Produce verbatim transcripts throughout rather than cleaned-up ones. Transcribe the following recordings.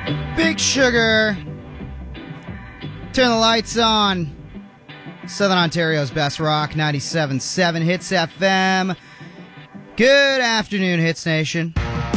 Big Sugar. Turn the lights on. Southern Ontario's best rock, ninety-seven point seven Hits F M. Good afternoon, Hits Nation.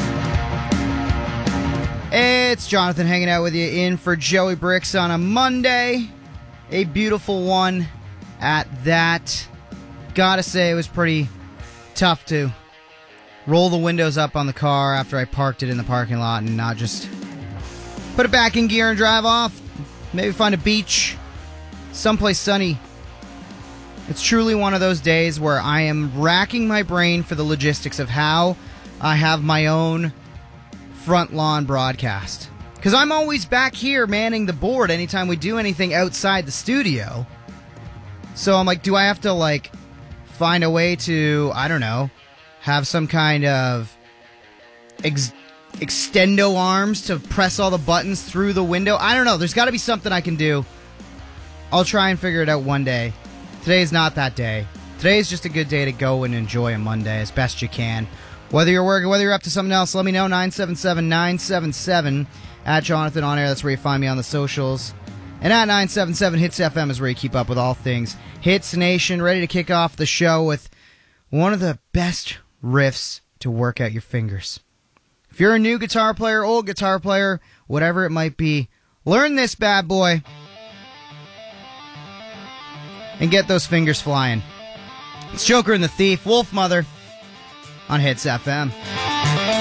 It's Jonathan hanging out with you in for Joey Bricks on a Monday. A beautiful one at that. Gotta say, it was pretty tough to roll the windows up on the car after I parked it in the parking lot and not just put it back in gear and drive off. Maybe find a beach, someplace sunny. It's truly one of those days where I am racking my brain for the logistics of how I have my own front lawn broadcast. Because I'm always back here manning the board anytime we do anything outside the studio. So I'm like, do I have to, like, find a way to, I don't know, have some kind of ex- extendo arms to press all the buttons through the window? I don't know. There's got to be something I can do. I'll try and figure it out one day. Today's not that day. Today's just a good day to go and enjoy a Monday as best you can. Whether you're working, whether you're up to something else, let me know. nine seven seven, nine seven seven at Jonathan On Air. That's where you find me on the socials. And at nine seven seven Hits F M is where you keep up with all things Hits Nation. Ready to kick off the show with one of the best riffs to work out your fingers. If you're a new guitar player, old guitar player, whatever it might be, learn this bad boy and get those fingers flying. It's Joker and the Thief, Wolf Mother on Hits F M.